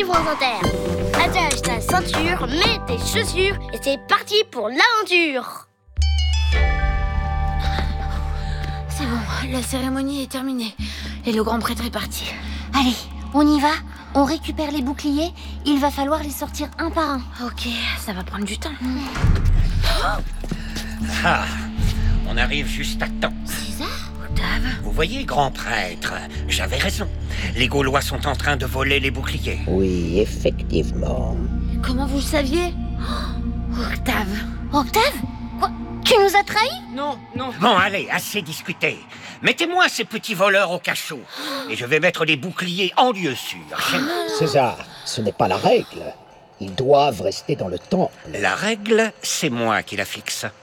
sur France Inter. Attache ta ceinture, mets tes chaussures et c'est parti pour l'aventure. C'est bon, la cérémonie est terminée et le grand prêtre est parti. Allez, on y va. On récupère les boucliers. Il va falloir les sortir un par un. Ok, ça va prendre du temps. Ah, on arrive juste à temps. César ? Octave. Vous voyez, grand prêtre, j'avais raison. Les Gaulois sont en train de voler les boucliers. Oui, effectivement. Comment vous le saviez? Octave. Octave ? Quoi ? Tu nous as trahis ? Non. Bon, allez, assez discuté. Mettez-moi ces petits voleurs au cachot. Et je vais mettre les boucliers en lieu sûr. César, ce n'est pas la règle. Ils doivent rester dans le temple. La règle, c'est moi qui la fixe.